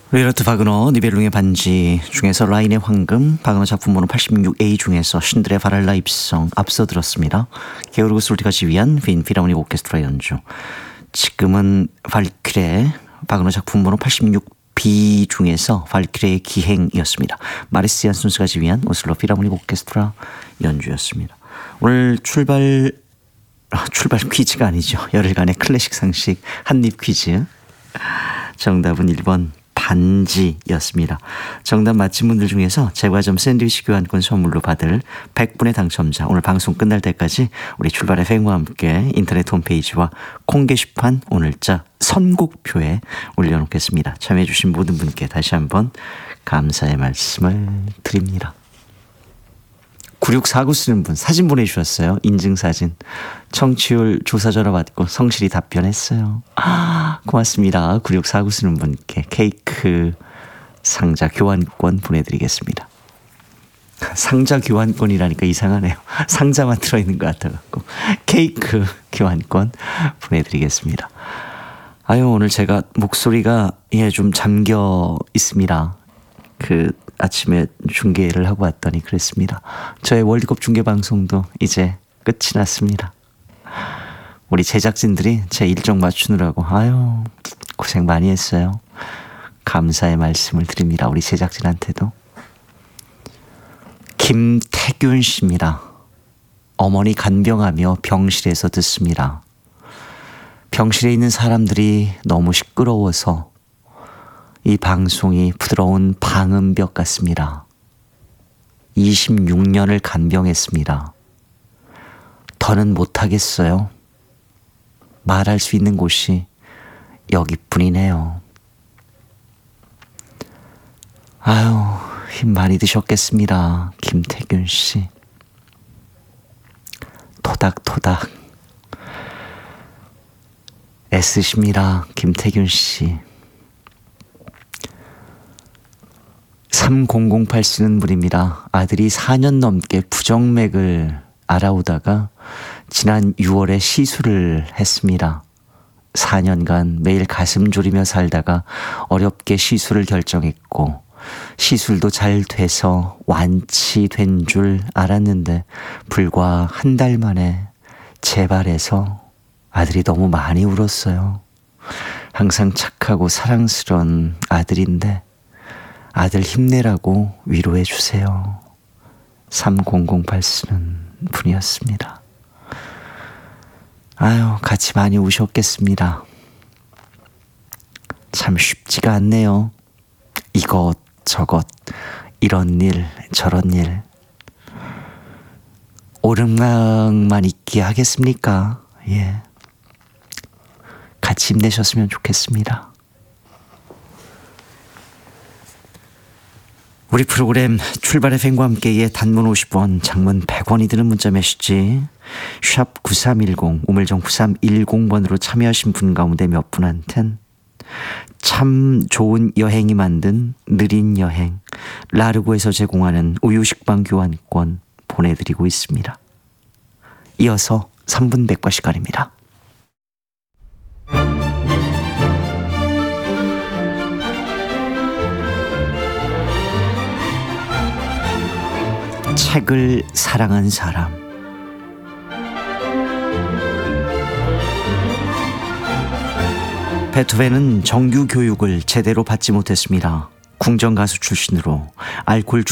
리르트 바그너 니벨룽의 반지 중에서 라인의 황금, 바그너 작품 번호 86A 중에서 신들의 바랄라 입성 앞서 들었습니다. 게오르그 솔티가 지휘한 빈 필하모닉 오케스트라 연주. 지금은 발키레 바그너 작품 번호 86B 중에서 발키레의 기행이었습니다. 마리스 얀손스가 지휘한 오슬로 필하모닉 오케스트라 연주였습니다. 오늘 출발 퀴즈가 아니죠. 열흘간의 클래식 상식 한입 퀴즈. 정답은 1번 반지였습니다. 정답 맞힌 분들 중에서 제과점 샌드위치 교환권 선물로 받을 100분의 당첨자, 오늘 방송 끝날 때까지 우리 출발의 팬과 함께 인터넷 홈페이지와 콩 게시판 오늘자 선곡표에 올려놓겠습니다. 참여해주신 모든 분께 다시 한번 감사의 말씀을 드립니다. 9649 쓰는 분 사진 보내주셨어요. 인증사진. 청취율 조사 전화 받고 성실히 답변했어요. 고맙습니다. 9649 쓰는 분께 케이크 상자 교환권 보내드리겠습니다. 상자 교환권이라니까 이상하네요. 상자만 들어있는 것 같아갖고 케이크 교환권 보내드리겠습니다. 오늘 제가 목소리가 좀 잠겨 있습니다. 아침에 중계를 하고 왔더니 그랬습니다. 저의 월드컵 중계 방송도 이제 끝이 났습니다. 우리 제작진들이 제 일정 맞추느라고 고생 많이 했어요. 감사의 말씀을 드립니다. 우리 제작진한테도. 김태균 씨입니다. 어머니 간병하며 병실에서 듣습니다. 병실에 있는 사람들이 너무 시끄러워서 이 방송이 부드러운 방음벽 같습니다. 26년을 간병했습니다. 더는 못하겠어요. 말할 수 있는 곳이 여기뿐이네요. 힘 많이 드셨겠습니다. 김태균 씨. 토닥토닥 애쓰십니다. 김태균 씨. 3008 쓰는 분입니다. 아들이 4년 넘게 부정맥을 알아오다가 지난 6월에 시술을 했습니다. 4년간 매일 가슴 졸이며 살다가 어렵게 시술을 결정했고 시술도 잘 돼서 완치된 줄 알았는데 불과 한 달 만에 재발해서 아들이 너무 많이 울었어요. 항상 착하고 사랑스러운 아들인데 아들 힘내라고 위로해 주세요. 3008 쓰는 분이었습니다. 같이 많이 우셨겠습니다. 참 쉽지가 않네요. 이것 저것 이런 일 저런 일. 오르막만 있게 하겠습니까? 같이 힘내셨으면 좋겠습니다. 우리 프로그램 출발의 팬과 함께의 단문 50원, 장문 100원이 드는 문자 메시지 샵 9310, 우물정 9310번으로 참여하신 분 가운데 몇 분한텐 참 좋은 여행이 만든 느린 여행 라르고에서 제공하는 우유식빵 교환권 보내드리고 있습니다. 이어서 3분 백과 시간입니다. 책을 사랑한 사람. 베토벤은 정규 교육을 제대로 받지 못했습니다. 궁정가수 출신으로 알코올